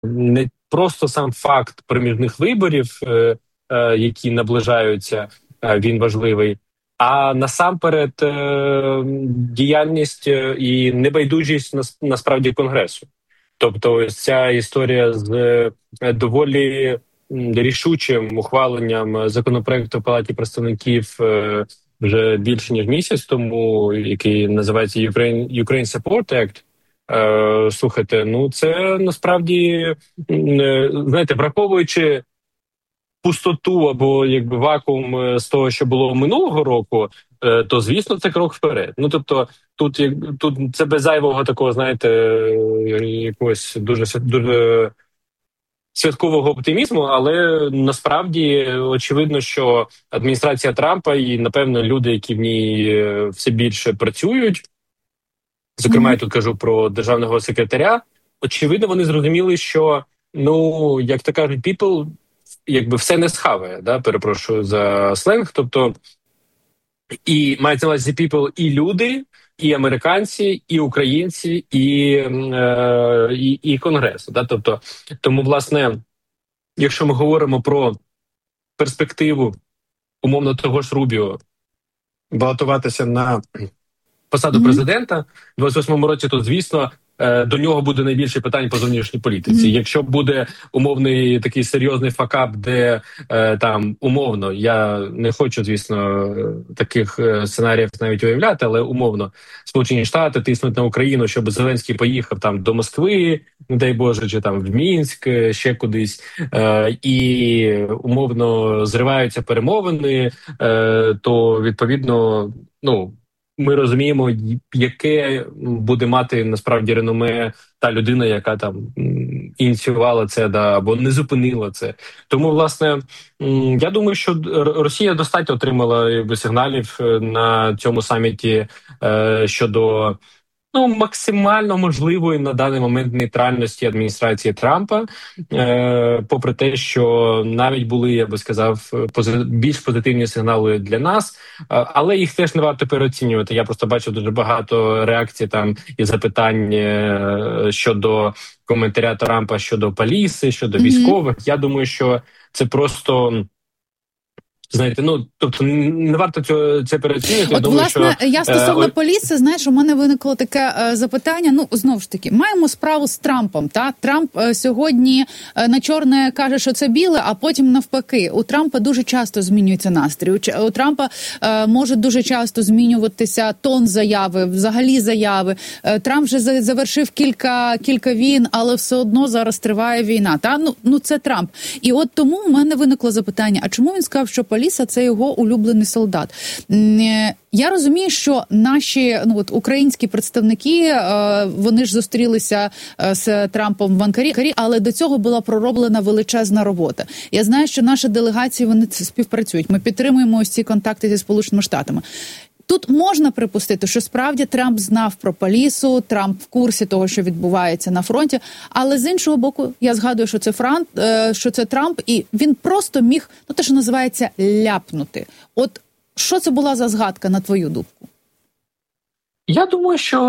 не просто сам факт проміжних виборів, які наближаються, він важливий, а насамперед діяльність і небайдужість насправді Конгресу. Тобто, ось ця історія з доволі рішучим ухваленням законопроекту в Палаті представників вже більше ніж місяць тому, який називається Ukraine Support Act. Слухайте, ну це насправді знаєте, враховуючи пустоту або якби вакуум з того, що було минулого року, то звісно це крок вперед. Ну тобто, тут це без зайвого такого, знаєте, якогось дуже святкового оптимізму, але насправді очевидно, що адміністрація Трампа і напевно люди, які в ній все більше працюють, зокрема, я тут кажу про державного секретаря. Очевидно, вони зрозуміли, що ну як то кажуть, people, якби все не схаває, да, перепрошую за сленг. Тобто, і мається на увазі people і люди, і американці, і українці, і Конгрес. Да? Тобто, тому, власне, якщо ми говоримо про перспективу умовно того ж Рубіо балотуватися на посаду Мгм. президента в 28-му році, то звісно до нього буде найбільше питань по зовнішній політиці. Мгм. Якщо буде умовний такий серйозний факап, де там умовно, я не хочу, звісно, таких сценаріїв навіть уявляти, але умовно Сполучені Штати тиснуть на Україну, щоб Зеленський поїхав там до Москви, не дай Боже, чи там в Мінськ, ще кудись, і умовно зриваються перемовини, то відповідно, ну. Ми розуміємо, яке буде мати насправді реноме та людина, яка там ініціювала це, да, або не зупинила це. Тому, власне, я думаю, що Росія достатньо отримала якби сигналів на цьому саміті щодо ну максимально можливої на даний момент нейтральності адміністрації Трампа, попри те, що навіть були, я би сказав, більш позитивні сигнали для нас, але їх теж не варто переоцінювати. Я просто бачив дуже багато реакцій там і запитань щодо коментаря Трампа щодо Паліси, щодо Мгм. військових. Я думаю, що це просто. Знаєте, ну тобто не варто це переоцінювати. Я От, думаю, власне, що я стосовно поліції, знаєш, у мене виникло таке запитання. Ну, знову ж таки, маємо справу з Трампом. Та Трамп сьогодні на чорне каже, що це біле, а потім навпаки. У Трампа дуже часто змінюється настрій. У Трампа може дуже часто змінюватися тон заяви, взагалі заяви. Трамп вже завершив кілька війн, але все одно зараз триває війна. Та ну це Трамп. І от тому в мене виникло запитання: а чому він сказав, що Паліса – це його улюблений солдат? Я розумію, що наші українські представники, вони ж зустрілися з Трампом в Анкарі, але до цього була пророблена величезна робота. Я знаю, що наші делегації, вони співпрацюють. Ми підтримуємо ось ці контакти зі Сполученими Штатами. Тут можна припустити, що справді Трамп знав про Палісу, Трамп в курсі того, що відбувається на фронті, але з іншого боку, я згадую, що це Трамп, і він просто міг, те, що називається, ляпнути. От що це була за згадка, на твою думку? Я думаю, що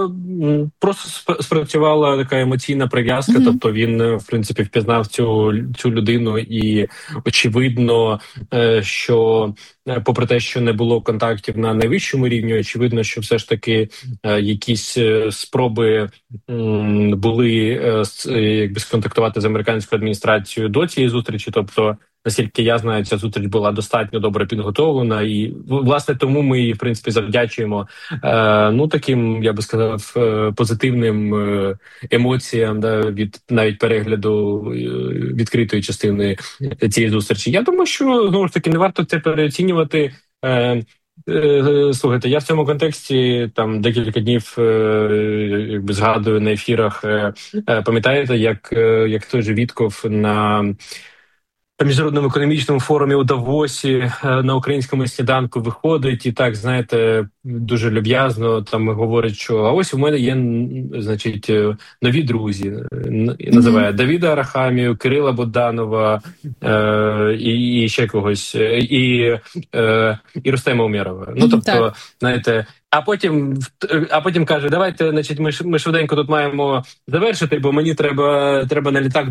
просто спрацювала така емоційна прив'язка. Тобто він, в принципі, впізнав цю людину, і очевидно, що попри те, що не було контактів на найвищому рівні, очевидно, що все ж таки якісь спроби були якби сконтактувати з американською адміністрацією до цієї зустрічі. Тобто, наскільки я знаю, ця зустріч була достатньо добре підготовлена, і власне тому ми її, в принципі, завдячуємо таким, я би сказав, позитивним емоціям, да, від навіть перегляду відкритої частини цієї зустрічі. Я думаю, що знову ж таки не варто це переоцінювати. Слухайте, я в цьому контексті там декілька днів якби згадую на ефірах. Пам'ятаєте, як той же Вітков на Міжнародному економічному форумі у Давосі на українському сніданку виходить і так, знаєте, дуже люб'язно там говорить, що а ось у мене є, значить, нові друзі. Називає Давіда Арахамію, Кирила Буданова і ще когось, і Рустема Умєрова. Ну, тобто, знаєте, а потім каже, давайте, значить, ми швиденько тут маємо завершити, бо мені треба на літак